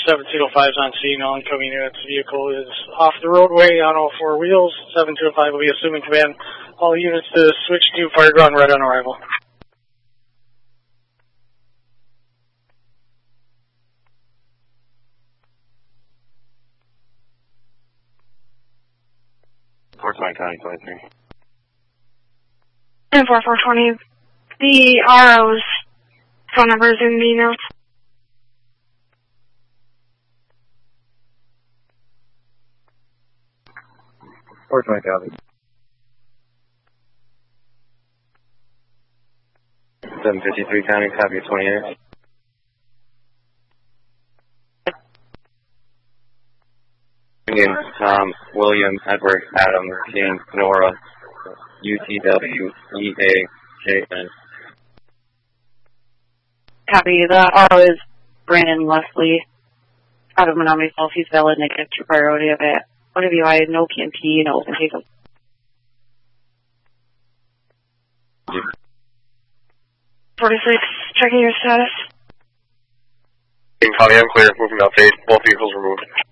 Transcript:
7205 is on scene. All incoming units. Vehicle is off the roadway on all four wheels. 7205 will be assuming command. All units to switch to fireground red on arrival. Portsmouth County 23. And 4420. The RO's phone number is in the notes. Portsmouth County. 753 County, copy 28. Union, Tom, William, Edward, Adam, King, Nora, UTWEAJN. Copy. The RO is Brandon Leslie out of Menominee Falls. He's valid negative to priority of it. One of you, I no PNP, no open take. 46, checking your status. County, I'm clear. Moving update. Both vehicles removed.